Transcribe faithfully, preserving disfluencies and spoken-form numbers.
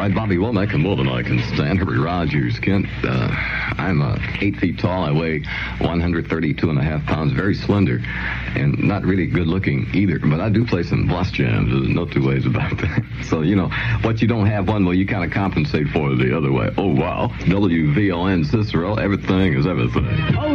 right, Bobby Womack and more than I can stand. Henry Rogers, Kent. Uh, I'm uh, eight feet tall. I weigh one hundred thirty-two and a half pounds. Very slender and not really good looking either. But I do play some bus jams. There's no two ways about that. So, you know, what you don't have one way, you kind of compensate for it the other way. Oh, wow. W V O N Cicero, everything is everything. Oh,